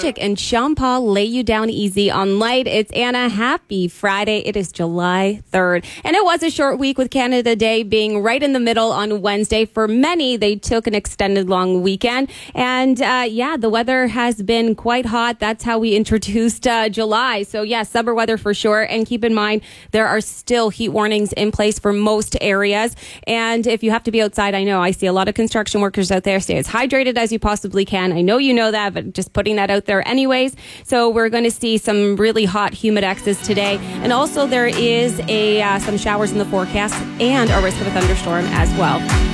Magic and Sean Paul, Lay You Down Easy on Light. It's Anna. Happy Friday. It is July 3rd. And it was a short week with Canada Day being right in the middle on Wednesday. For many, they took an extended long weekend. And the weather has been quite hot. That's how we introduced July. So summer weather for sure. And keep in mind, there are still heat warnings in place for most areas. And if you have to be outside, I know I see a lot of construction workers out there. Stay as hydrated as you possibly can. I know you know that, but just putting that out there anyways. So we're going to see some really hot Humidexes today. And also there is some showers in the forecast and a risk of a thunderstorm as well.